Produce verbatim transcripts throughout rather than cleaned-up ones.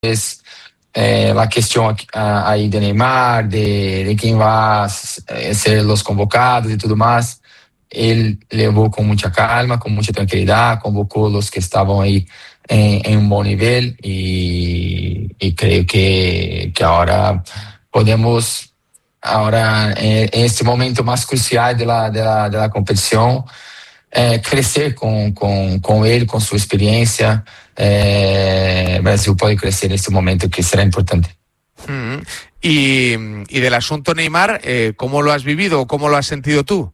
eh, la cuestión ahí de Neymar, de, de quién va a ser los convocados y todo más, él llevó con mucha calma, con mucha tranquilidad, convocó los que estaban ahí en, en un buen nivel y, y creo que, que ahora podemos, ahora en, en este momento más crucial de la, de la, de la competición, eh, crecer con, con, con él, con su experiencia. Eh, Brasil puede crecer en este momento que será importante. Mm-hmm. Y, y del asunto Neymar, eh, ¿cómo lo has vivido? ¿Cómo lo has sentido tú?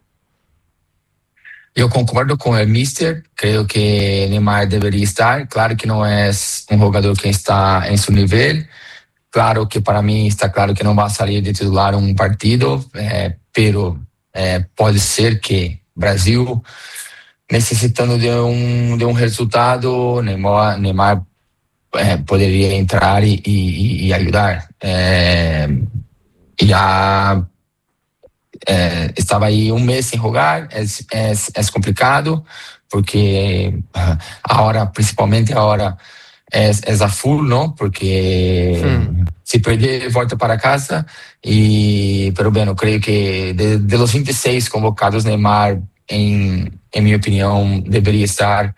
Yo concordo con el míster, creo que Neymar debería estar, claro que no es un jugador que está en su nivel, claro que para mí está claro que no va a salir de titular un partido, eh, pero eh, puede ser que Brasil, necesitando de un, de un resultado, Neymar, Neymar eh, podría entrar y, y, y ayudar. Eh, ya eh, estaba ahí un mes sin jugar, es, es, es complicado, porque ahora, principalmente ahora, es, es a full, ¿no? Porque hmm. si perder, volta para casa. Y, pero bueno, creo que de, de los veintiséis convocados, Neymar, en, en mi opinión, debería estar.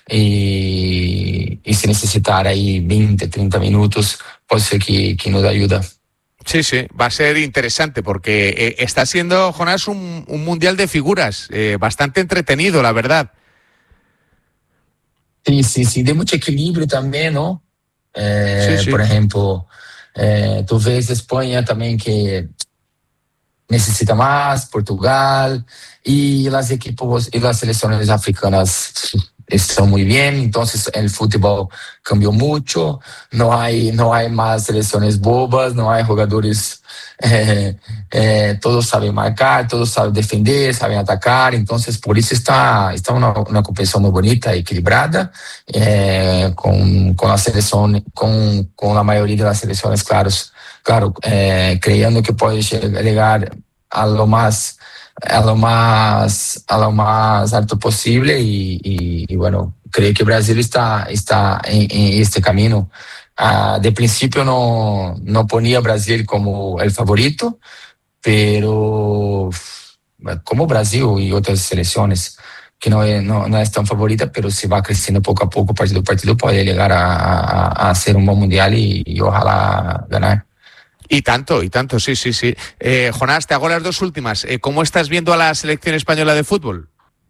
Y, y si necesitar ahí veinte, treinta minutos, puede ser que, que nos ayuda. Sí, sí, va a ser interesante porque eh, está siendo, Jonás, un, un mundial de figuras, eh, bastante entretenido, la verdad. Sí, sí, sí, de mucho equilibrio también, ¿no? Eh, sí, sí. Por ejemplo, eh, tú ves España también que necesita más, Portugal, y las equipos y las selecciones africanas están muy bien, entonces el fútbol cambió mucho, no hay, no hay más selecciones bobas, no hay jugadores, eh, eh, todos saben marcar, todos saben defender, saben atacar, entonces por eso está, está una, una competición muy bonita, equilibrada, eh, con, con la selección, con, con la mayoría de las selecciones, claro, claro eh, creyendo que puede llegar a lo más a lo más a lo más alto posible y, y, y bueno, creo que Brasil está está en, en este camino. Uh, de principio no no ponía a Brasil como el favorito, pero como Brasil y otras selecciones que no es, no, no es tan favorita, pero se va creciendo poco a poco, partido a partido, puede llegar a, a, a hacer un buen mundial y, y ojalá ganar. Y tanto, y tanto, sí, sí, sí. Eh, Jonás, te hago las dos últimas. Eh, ¿Cómo estás viendo a la selección española de fútbol?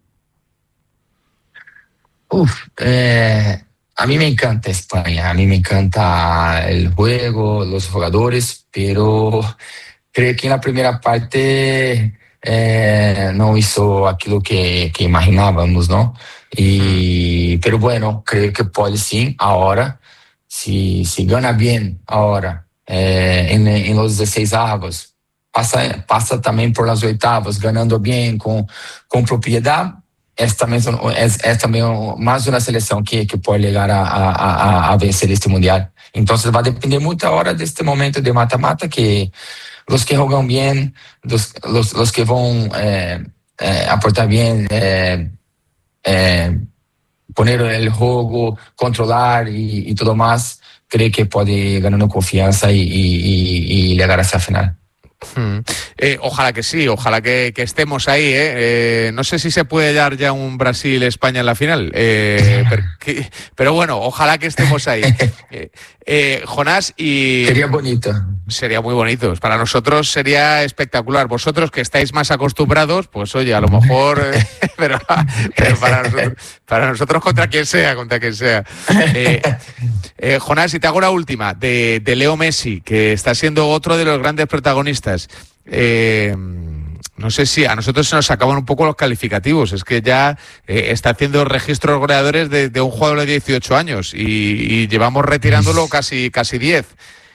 Uf, eh, a mí me encanta España, a mí me encanta el juego, los jugadores, pero creo que en la primera parte eh, no hizo aquello que, que imaginábamos, ¿no? Y, pero bueno, creo que puede sí, ahora, si, si gana bien ahora, Eh, en, en los dieciséis avos, pasa, pasa también por las oitavas, ganando bien, con, con propiedad, es también, es, es también más una selección que, que puede llegar a, a, a vencer este mundial. Entonces va a depender mucho ahora de este momento de mata-mata, que los que juegan bien, los, los, los que van eh, eh, aportar bien, eh, eh, poner el juego, controlar y, y todo más, creo que puede ir ganando confianza y, y, y llegar hasta el final. Hmm. Eh, ojalá que sí, ojalá que, que estemos ahí. ¿eh? Eh, no sé si se puede dar ya un Brasil-España en la final, eh, pero, que, pero bueno, ojalá que estemos ahí. Eh, eh, Jonás, y... Sería bonito. Sería muy bonito. Para nosotros sería espectacular. Vosotros que estáis más acostumbrados, pues oye, a lo mejor... Eh, pero pero para, nosotros, para nosotros contra quien sea, contra quien sea. Eh, eh, Jonás, y te hago la última, de, de Leo Messi, que está siendo otro de los grandes protagonistas. Eh, no sé si a nosotros se nos acaban un poco los calificativos, es que ya eh, está haciendo registros goleadores de, de un jugador de dieciocho años y, y llevamos retirándolo casi casi diez.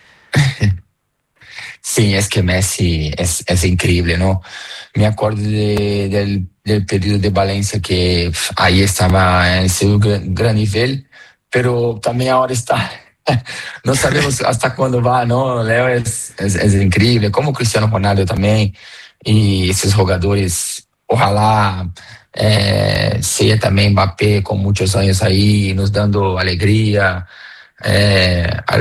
Sí, es que Messi es, es increíble, ¿no? Me acuerdo de, del, del periodo de Valencia que pff, ahí estaba en ese gran, gran nivel, pero también ahora está... No sabemos hasta cuándo va, ¿no? Leo es, es, es increíble, como Cristiano Ronaldo también, y esos jugadores, ojalá eh, sea también Mbappé con muchos años ahí, nos dando alegría, Eh,